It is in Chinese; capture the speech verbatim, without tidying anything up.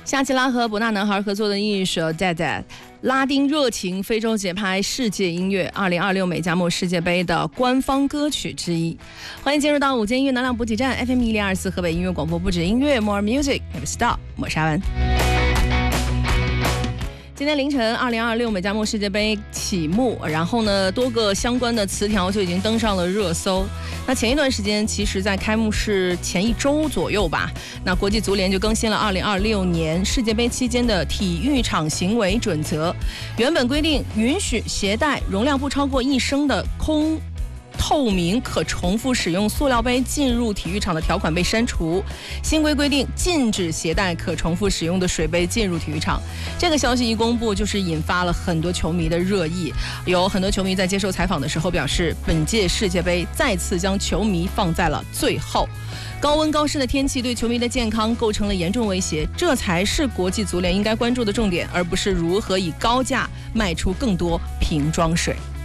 夏奇拉和伯纳男孩合作的一首《Dad Dad》，拉丁热情非洲节拍世界音乐二零二六美加墨世界杯的官方歌曲之一。欢迎进入到午间音乐能量补给站 F M 一零二四河北音乐广播，不止音乐 More Music， 我是到抹沙文。今天凌晨，二零二六美加墨世界杯启幕，然后呢，多个相关的词条就已经登上了热搜。那前一段时间，其实在开幕式前一周左右吧，那国际足联就更新了二零二六年世界杯期间的体育场行为准则。原本规定允许携带容量不超过一升的空透明可重复使用塑料杯进入体育场的条款被删除，新规规定禁止携带可重复使用的水杯进入体育场。这个消息一公布，就是引发了很多球迷的热议。有很多球迷在接受采访的时候表示，本届世界杯再次将球迷放在了最后。高温高湿的天气对球迷的健康构成了严重威胁，这才是国际足联应该关注的重点，而不是如何以高价卖出更多瓶装水。